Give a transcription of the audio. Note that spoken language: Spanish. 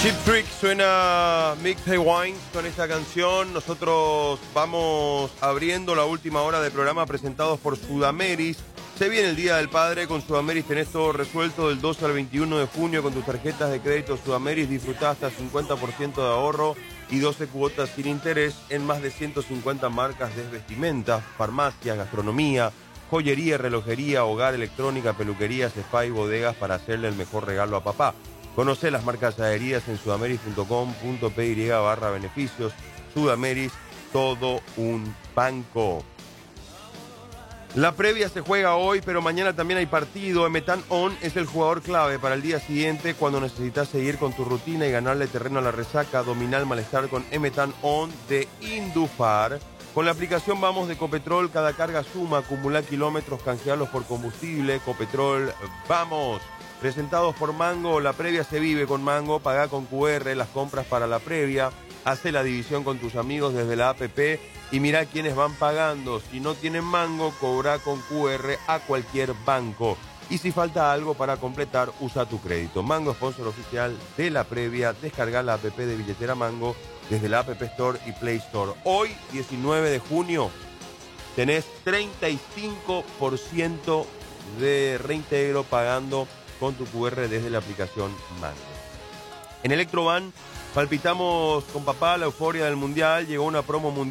Cheap Trick suena Mixtape Wine con esta canción. Nosotros vamos abriendo la última hora de programa presentados por Sudameris. Se viene el Día del Padre. Con Sudameris tenés todo resuelto del 12 al 21 de junio con tus tarjetas de crédito Sudameris. Disfrutá hasta 50% de ahorro y 12 cuotas sin interés en más de 150 marcas de vestimenta, farmacias, gastronomía, joyería, relojería, hogar, electrónica, peluquerías, spa y bodegas para hacerle el mejor regalo a papá. Conoce las marcas adheridas en sudameris.com.py/beneficios. Sudameris, todo un banco. La previa se juega hoy, pero mañana también hay partido. Emetan On es el jugador clave para el día siguiente cuando necesitas seguir con tu rutina y ganarle terreno a la resaca. Domina el malestar con Emetan On de Indufar. Con la aplicación Vamos de Copetrol, cada carga suma, acumula kilómetros, canjealos por combustible. Copetrol, vamos. Presentados por Mango, la previa se vive con Mango. Pagá con QR las compras para la previa. Hace la división con tus amigos desde la app y mirá quiénes van pagando. Si no tienen Mango, cobra con QR a cualquier banco. Y si falta algo para completar, usa tu crédito. Mango, sponsor oficial de la previa. Descarga la app de Billetera Mango desde la App Store y Play Store. Hoy, 19 de junio, tenés 35% de reintegro pagando con tu QR desde la aplicación Mango. En Electroban palpitamos con papá la euforia del Mundial. Llegó una promo mundial